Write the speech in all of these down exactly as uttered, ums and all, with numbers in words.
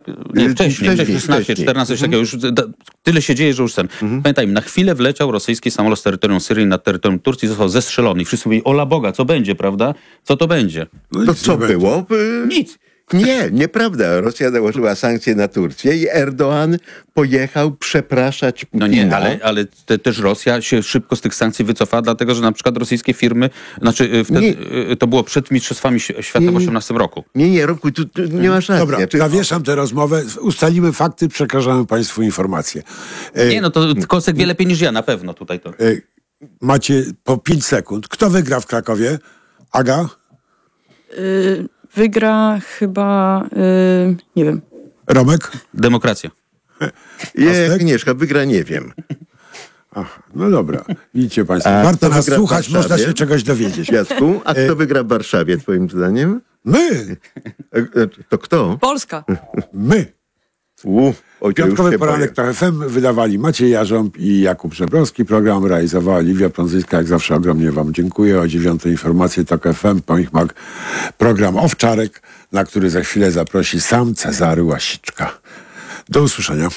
Nie, wcześniej, wcześniej, szesnaście, czternaście, coś takiego. Już da, tyle się dzieje, że już ten. Mhm. Pamiętajmy, na chwilę wleciał rosyjski samolot z terytorium Syrii na terytorium Turcji, został zestrzelony. I wszyscy mówili, ola Boga, co będzie, prawda? Co to będzie? No to co było? Nic. Nie, nieprawda. Rosja nałożyła sankcje na Turcję i Erdoğan pojechał przepraszać Putina. No nie, ale, ale te, też Rosja się szybko z tych sankcji wycofała, dlatego że na przykład rosyjskie firmy, znaczy wtedy, nie, to było przed Mistrzostwami Świata w osiemnastym roku. Nie, nie, Romku, tu, tu nie masz racji. Dobra, Czy... zawieszam tę rozmowę, ustalimy fakty, przekażemy państwu informacje. E, nie, no to Kosek wie lepiej niż ja, na pewno tutaj to. E, macie po pięć sekund. Kto wygra w Krakowie? Aga? Y- Wygra chyba, yy, nie wiem. Romek? Demokracja. Je, Agnieszka, wygra nie wiem. Ach, no dobra, widzicie państwo. A warto nas słuchać, można się czegoś dowiedzieć. Jacku, a kto wygra w Warszawie, twoim zdaniem? My! To kto? Polska. My! U, Piątkowy poranek to F M wydawali Maciej Jarząb i Jakub Żebrowski. Program realizowała Liwia Prądzyńska. Jak zawsze ogromnie wam dziękuję. O dziewiątej informacje Tok F M. Po nich mag program Owczarek, na który za chwilę zaprosi sam Cezary Łasiczka. Do usłyszenia.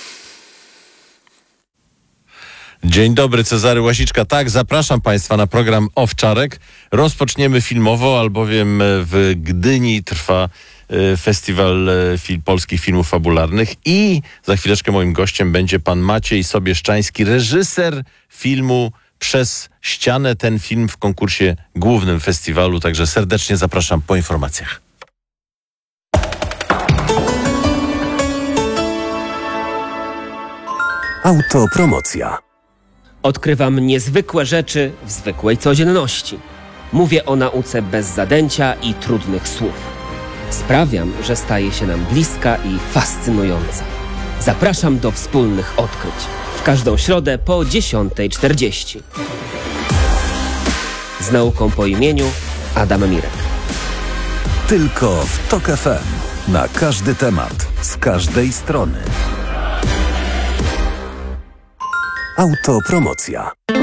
Dzień dobry, Cezary Łasiczka. Tak, zapraszam państwa na program Owczarek. Rozpoczniemy filmowo, albowiem w Gdyni trwa Festiwal fil, polskich filmów fabularnych i za chwileczkę moim gościem będzie pan Maciej Sobieszczański, reżyser filmu Przez ścianę. Ten film w konkursie głównym festiwalu, także serdecznie zapraszam po informacjach. Autopromocja. Odkrywam niezwykłe rzeczy w zwykłej codzienności. Mówię o nauce bez zadęcia i trudnych słów. Sprawiam, że staje się nam bliska i fascynująca. Zapraszam do wspólnych odkryć. W każdą środę po dziesiątej czterdzieści. Z nauką po imieniu Adam Mirek. Tylko w Tok F M. Na każdy temat, z każdej strony. Autopromocja.